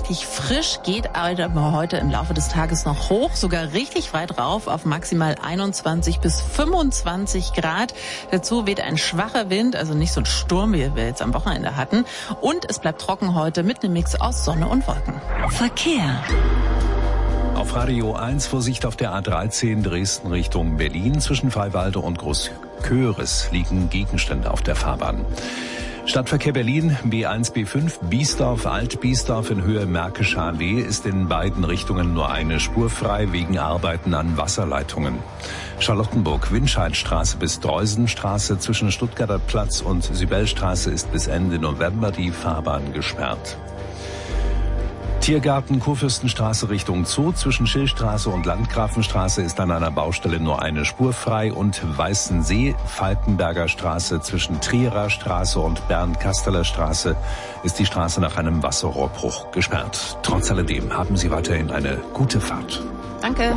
richtig frisch, geht aber heute im Laufe des Tages noch hoch, sogar richtig weit rauf auf maximal 21 bis 25 Grad. Dazu weht ein schwacher Wind, also nicht so ein Sturm, wie wir jetzt am Wochenende hatten. Und es bleibt trocken heute mit einem Mix aus Sonne und Wolken. Verkehr. Auf Radio 1 Vorsicht auf der A13 Dresden Richtung Berlin. Zwischen Freiwalde und Großköris liegen Gegenstände auf der Fahrbahn. Stadtverkehr Berlin, B1, B5, Biesdorf, Alt-Biesdorf in Höhe Märkische Allee ist in beiden Richtungen nur eine Spur frei wegen Arbeiten an Wasserleitungen. Charlottenburg, Winscheidstraße bis Dreusenstraße zwischen Stuttgarter Platz und Sibelstraße ist bis Ende November die Fahrbahn gesperrt. Tiergarten, Kurfürstenstraße Richtung Zoo. Zwischen Schillstraße und Landgrafenstraße ist an einer Baustelle nur eine Spur frei. Und Weißensee, Falkenberger Straße zwischen Trierer Straße und Bernd-Kasteler Straße ist die Straße nach einem Wasserrohrbruch gesperrt. Trotz alledem haben Sie weiterhin eine gute Fahrt. Danke.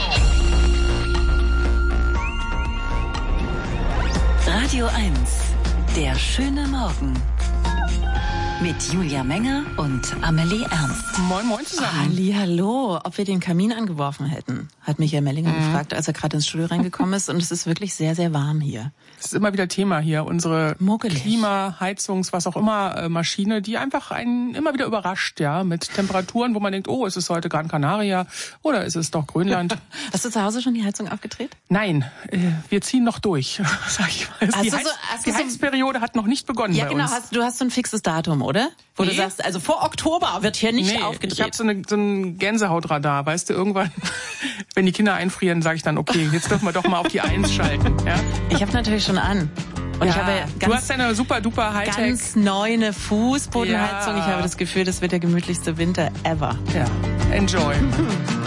Radio 1, der schöne Morgen. Mit Julia Menger und Amelie Ernst. Moin, moin zusammen. Hallo, ob wir den Kamin angeworfen hätten, hat Michael Mellinger gefragt, als er gerade ins Studio reingekommen ist. Und es ist wirklich sehr, sehr warm hier. Das ist immer wieder Thema hier. Unsere Muggelig. Klima-, Heizungs-, was auch immer Maschine, die einfach einen immer wieder überrascht, ja, mit Temperaturen, wo man denkt, oh, ist es heute Gran Canaria oder ist es doch Grönland? Hast du zu Hause schon die Heizung aufgedreht? Nein, wir ziehen noch durch, sag ich mal. Die Heizperiode hat noch nicht begonnen bei uns. Du hast so ein fixes Datum, oder? Wo du sagst, also vor Oktober wird hier nicht aufgedreht. Ich habe so ein Gänsehautradar, weißt du, irgendwann, wenn die Kinder einfrieren, sage ich dann, okay, jetzt dürfen wir doch mal auf die 1 schalten. Ja? Ich habe natürlich schon an. Und ich habe du hast ja eine super-duper Hightech. Ganz neue Fußbodenheizung. Ja. Ich habe das Gefühl, das wird der gemütlichste Winter ever. Ja, enjoy.